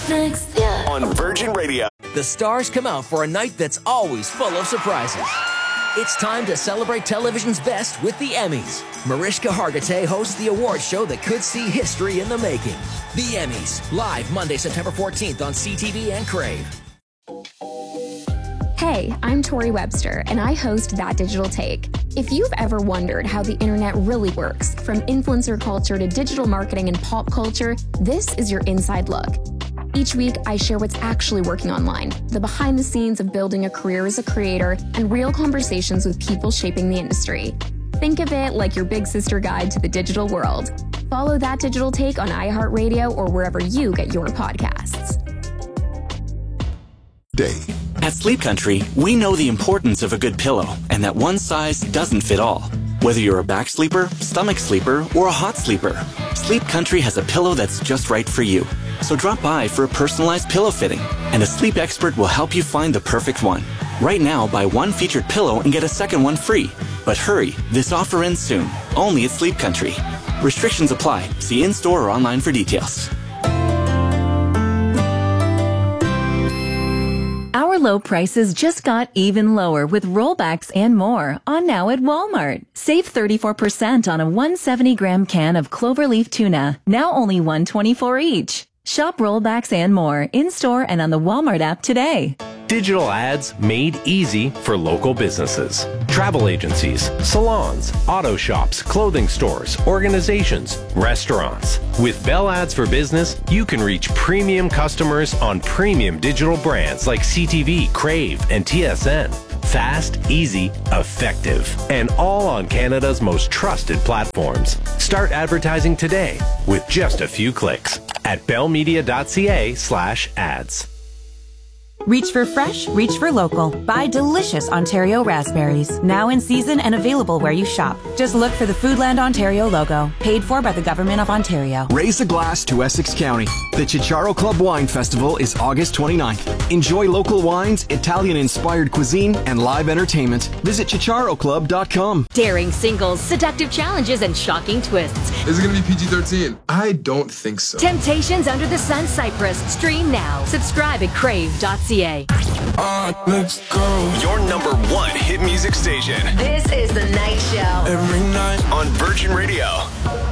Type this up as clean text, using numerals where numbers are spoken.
Next, yeah. On Virgin Radio. The stars come out for a night that's always full of surprises. It's time to celebrate television's best with the Emmys. Mariska Hargitay hosts the award show that could see history in the making. The Emmys, live Monday, September 14th on CTV and Crave. Hey, I'm Tori Webster, and I host That Digital Take. If you've ever wondered how the internet really works, from influencer culture to digital marketing and pop culture, this is your inside look. Each week, I share what's actually working online, the behind the scenes of building a career as a creator, and real conversations with people shaping the industry. Think of it like your big sister guide to the digital world. Follow That Digital Take on iHeartRadio or wherever you get your podcasts. At Sleep Country, we know the importance of a good pillow and that one size doesn't fit all. Whether you're a back sleeper, stomach sleeper, or a hot sleeper, Sleep Country has a pillow that's just right for you. So drop by for a personalized pillow fitting, and a sleep expert will help you find the perfect one. Right now, buy one featured pillow and get a second one free. But hurry, this offer ends soon, only at Sleep Country. Restrictions apply. See in-store or online for details. Our low prices just got even lower with rollbacks and more on now at Walmart. Save 34% on a 170-gram can of cloverleaf tuna, now only $1.24 each. Shop rollbacks and more in-store and on the Walmart app today. Digital ads made easy for local businesses. Travel agencies, salons, auto shops, clothing stores, organizations, restaurants. With Bell Ads for Business, you can reach premium customers on premium digital brands like CTV, Crave, and TSN. Fast, easy, effective, and all on Canada's most trusted platforms. Start advertising today with just a few clicks at bellmedia.ca/ads. Reach for fresh, reach for local. Buy delicious Ontario raspberries. Now in season and available where you shop. Just look for the Foodland Ontario logo. Paid for by the Government of Ontario. Raise a glass to Essex County. The Chicharo Club Wine Festival is August 29th. Enjoy local wines, Italian-inspired cuisine, and live entertainment. Visit chicharoclub.com. Daring singles, seductive challenges, and shocking twists. Is it going to be PG-13? I don't think so. Temptations Under the Sun Cyprus. Stream now. Subscribe at crave.ca. Let's go. Your number one hit music station. This is The Night Show. Every night on Virgin Radio.